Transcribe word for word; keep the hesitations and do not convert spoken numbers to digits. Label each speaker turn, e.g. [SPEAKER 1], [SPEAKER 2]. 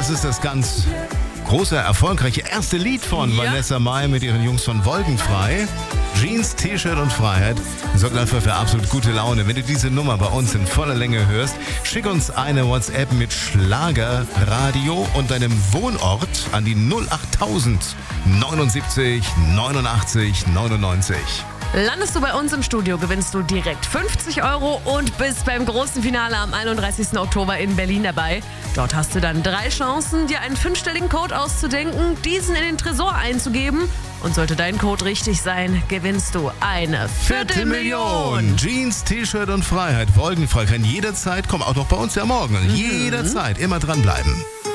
[SPEAKER 1] Das ist das ganz große, erfolgreiche erste Lied von
[SPEAKER 2] Ja.
[SPEAKER 1] Vanessa Mai mit ihren Jungs von Wolkenfrei. Jeans, T-Shirt und Freiheit sorgt einfach für absolut gute Laune. Wenn du diese Nummer bei uns in voller Länge hörst, schick uns eine WhatsApp mit Schlagerradio und deinem Wohnort an die null achttausend neunundsiebzig neunundachtzig neunundneunzig.
[SPEAKER 2] Landest du bei uns im Studio, gewinnst du direkt fünfzig Euro und bist beim großen Finale am einunddreißigsten Oktober in Berlin dabei. Dort hast du dann drei Chancen, dir einen fünfstelligen Code auszudenken, diesen in den Tresor einzugeben. Und sollte dein Code richtig sein, gewinnst du eine Viertelmillion.
[SPEAKER 1] Jeans, T-Shirt und Freiheit. Wolkenfrei kann jederzeit kommen. Auch noch bei uns ja morgen. Jederzeit. Immer dranbleiben.